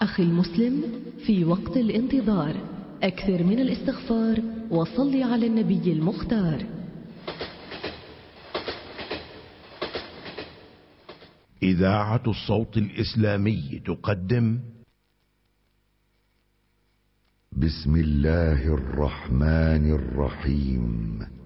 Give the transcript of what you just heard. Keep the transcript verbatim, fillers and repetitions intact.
أخي المسلم، في وقت الانتظار أكثر من الاستغفار وصل على النبي المختار. إذاعة الصوت الإسلامي تقدم بسم الله الرحمن الرحيم.